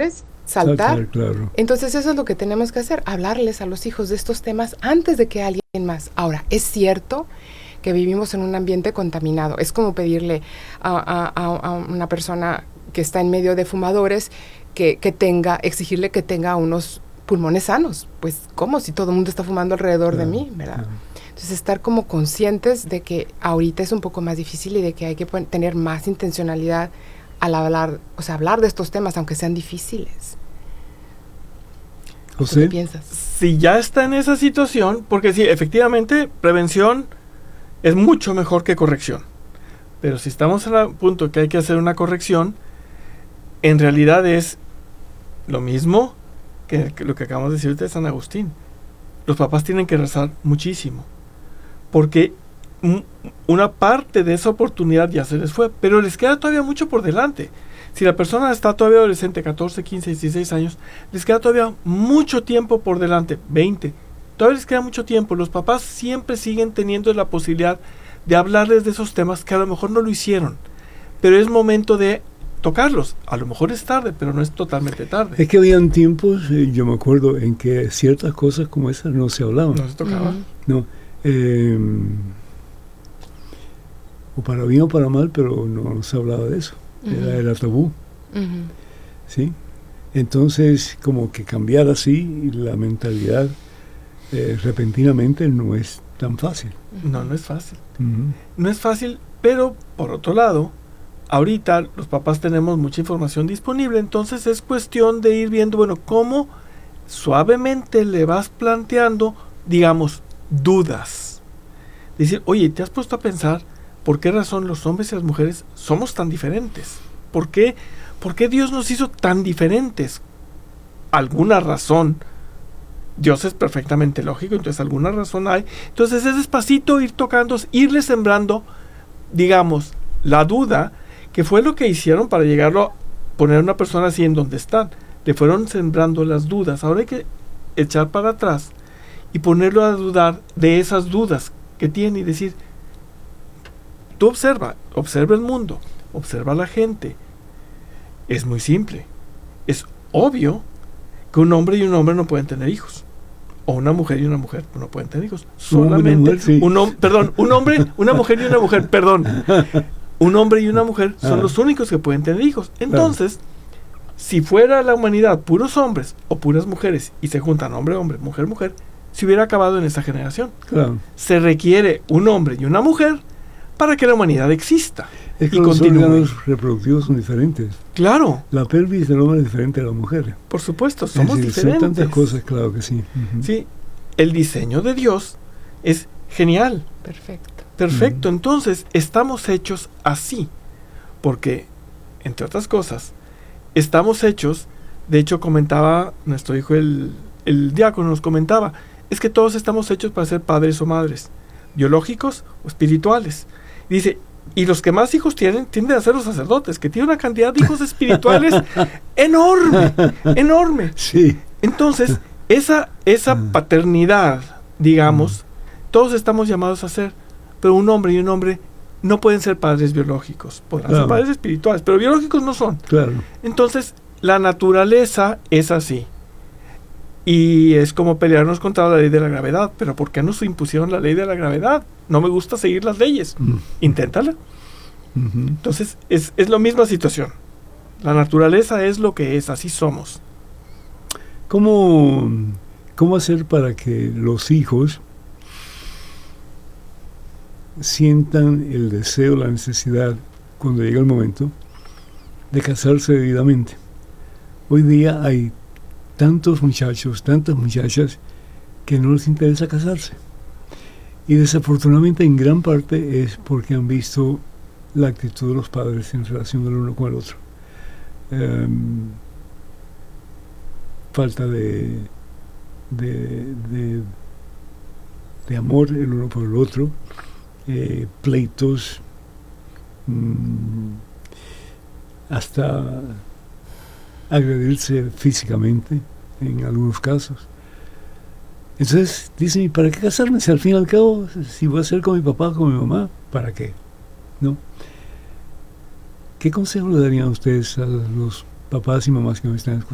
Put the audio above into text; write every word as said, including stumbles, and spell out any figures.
¿sabes? Saltar. Saltar, claro. Entonces eso es lo que tenemos que hacer, hablarles a los hijos de estos temas antes de que alguien más. Ahora, es cierto que vivimos en un ambiente contaminado. Es como pedirle a, a, a, a una persona que está en medio de fumadores que, que tenga, exigirle que tenga unos pulmones sanos. Pues, ¿cómo? Si todo el mundo está fumando alrededor claro, de mí, ¿verdad? Claro. Entonces, estar como conscientes de que ahorita es un poco más difícil y de que hay que pon- tener más intencionalidad al hablar, o sea, hablar de estos temas, aunque sean difíciles. José, ¿qué piensas? Si ya está en esa situación, porque sí, efectivamente, prevención es mucho mejor que corrección. Pero si estamos al punto que hay que hacer una corrección, en realidad es lo mismo que, que lo que acabamos de decir de San Agustín. Los papás tienen que rezar muchísimo, porque m- una parte de esa oportunidad ya se les fue, pero les queda todavía mucho por delante. Si la persona está todavía adolescente, catorce, quince, dieciséis años, les queda todavía mucho tiempo por delante, veinte. Todavía les queda mucho tiempo. Los papás siempre siguen teniendo la posibilidad de hablarles de esos temas que a lo mejor no lo hicieron, pero es momento de tocarlos. A lo mejor es tarde, pero no es totalmente tarde. Es que habían tiempos, eh, yo me acuerdo, en que ciertas cosas como esas no se hablaban. No se tocaban. Uh-huh. No, eh, o para bien o para mal, pero no, no se hablaba de eso. Uh-huh. Era, era tabú. Uh-huh. ¿Sí? Entonces, como que cambiar así la mentalidad eh, repentinamente no es tan fácil. No, no es fácil. Uh-huh. No es fácil, pero por otro lado, ahorita los papás tenemos mucha información disponible, entonces es cuestión de ir viendo, bueno, cómo suavemente le vas planteando, digamos, dudas. Decir, oye, ¿te has puesto a pensar por qué razón los hombres y las mujeres somos tan diferentes? ¿Por qué, por qué Dios nos hizo tan diferentes? ¿Alguna razón? Dios es perfectamente lógico, entonces alguna razón hay. Entonces es despacito ir tocando, irle sembrando, digamos, la duda, que fue lo que hicieron para llegarlo a poner a una persona así en donde están. Le fueron sembrando las dudas. Ahora hay que echar para atrás y ponerlo a dudar de esas dudas que tiene y decir, tú observa, observa el mundo, observa a la gente. Es muy simple. Es obvio que un hombre y un hombre no pueden tener hijos. O una mujer y una mujer no pueden tener hijos. Solamente mujer, sí. un hombre, perdón, un hombre, una mujer y una mujer, perdón. Un hombre y una mujer son ah. los únicos que pueden tener hijos. Entonces, claro, si fuera la humanidad puros hombres o puras mujeres y se juntan hombre, hombre, mujer, mujer, se hubiera acabado en esa generación. Claro. Se requiere un hombre y una mujer para que la humanidad exista. Es que y los continúe. órganos reproductivos son diferentes. Claro. La pelvis del hombre es diferente a la mujer. Por supuesto, somos es decir, diferentes. Son tantas cosas, claro que sí. Uh-huh. Sí, el diseño de Dios es genial. Perfecto. Perfecto, Uh-huh. Entonces estamos hechos así, porque, entre otras cosas, estamos hechos, de hecho comentaba nuestro hijo, el, el diácono nos comentaba, es que todos estamos hechos para ser padres o madres, biológicos o espirituales. Dice, y los que más hijos tienen, tienden a ser los sacerdotes, que tienen una cantidad de hijos espirituales enorme, enorme. Sí. Entonces, esa, esa paternidad, digamos, todos estamos llamados a ser, pero un hombre y un hombre no pueden ser padres biológicos, podrán claro. ser padres espirituales, pero biológicos no son. Claro. Entonces, la naturaleza es así. Y es como pelearnos contra la ley de la gravedad. Pero ¿por qué nos impusieron la ley de la gravedad? No me gusta seguir las leyes. Mm. Inténtala. Uh-huh. Entonces, es, es la misma situación. La naturaleza es lo que es, así somos. ¿Cómo, cómo hacer para que los hijos sientan el deseo, la necesidad, cuando llega el momento, de casarse debidamente? Hoy día hay tantos muchachos, tantas muchachas que no les interesa casarse. Y desafortunadamente en gran parte es porque han visto la actitud de los padres en relación del uno con el otro. Um, falta de, de, de, de amor el uno por el otro, eh, pleitos, mmm, hasta agredirse físicamente en algunos casos. Entonces dicen, ¿y para qué casarme? Si al fin y al cabo, si voy a ser con mi papá o con mi mamá, ¿para qué? ¿No? ¿Qué consejo le darían ustedes a los papás y mamás que me están escuchando?